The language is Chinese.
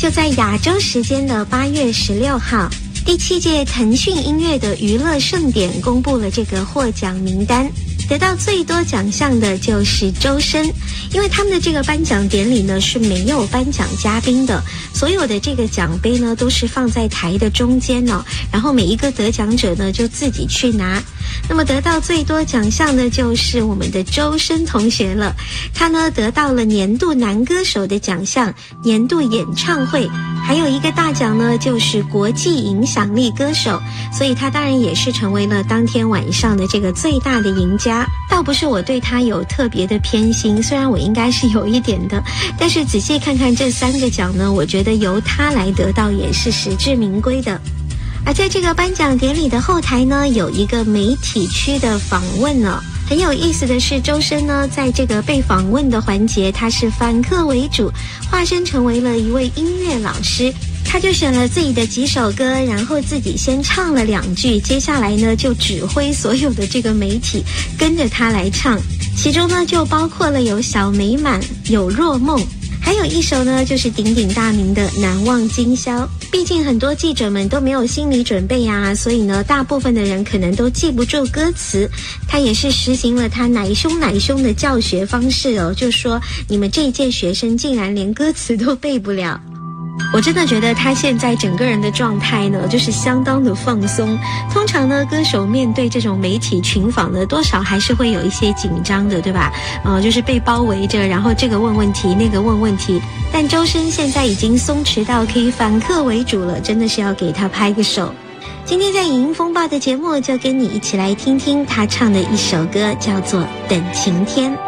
就在亚洲时间的8月16号，第7届腾讯音乐的娱乐盛典公布了这个获奖名单。得到最多奖项的就是周深，因为他们的这个颁奖典礼呢是没有颁奖嘉宾的，所有的这个奖杯呢都是放在台的中间哦，然后每一个得奖者呢就自己去拿。那么得到最多奖项的就是我们的周深同学了，他呢得到了年度男歌手的奖项、年度演唱会，还有一个大奖呢就是国际影响力歌手，所以他当然也是成为了当天晚上的这个最大的赢家。倒不是我对他有特别的偏心，虽然我应该是有一点的，但是仔细看看这3个奖呢，我觉得由他来得到也是实至名归的。而在这个颁奖典礼的后台呢，有一个媒体区的访问了。很有意思的是，周深呢在这个被访问的环节，他是反客为主，化身成为了一位音乐老师。他就选了自己的几首歌，然后自己先唱了2句，接下来呢就指挥所有的这个媒体跟着他来唱，其中呢就包括了有小美满、有若梦，还有一首呢就是鼎鼎大名的难忘今宵。毕竟很多记者们都没有心理准备啊，所以呢大部分的人可能都记不住歌词。他也是实行了他奶凶的教学方式哦，就说你们这一届学生竟然连歌词都背不了。我真的觉得他现在整个人的状态呢就是相当的放松。通常呢歌手面对这种媒体群访呢，多少还是会有一些紧张的，对吧？就是被包围着，然后这个问问题那个问问题，但周深现在已经松弛到可以反客为主了，真的是要给他拍个手。今天在影音风暴的节目就跟你一起来听听他唱的一首歌，叫做《等晴天》。